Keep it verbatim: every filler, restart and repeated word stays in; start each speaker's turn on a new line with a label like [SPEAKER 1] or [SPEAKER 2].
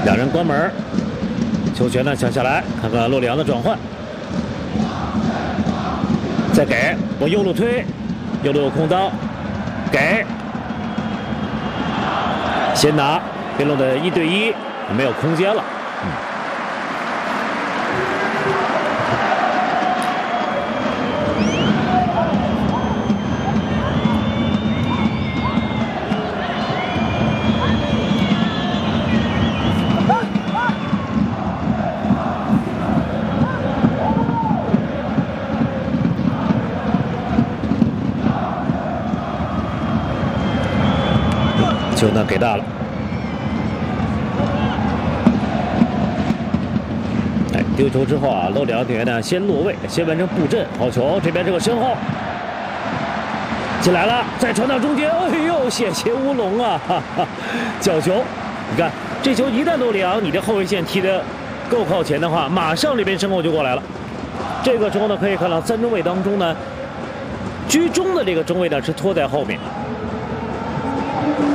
[SPEAKER 1] 两人关门，球权呢抢下来，看看洛里昂的转换，再给往右路推，右路有空当，给，先拿边路的一对一，没有空间了。嗯 球呢给大了，哎，丢球之后啊，洛里昂队员呢先落位，先完成布阵，好球，这边这个身后进来了，再传到中间，哎呦，险些乌龙啊，哈哈，角球，你看这球一旦洛里昂你的后卫线踢得够靠前的话，马上这边身后就过来了。这个时候呢，可以看到三中卫当中呢，居中的这个中卫呢是拖在后面。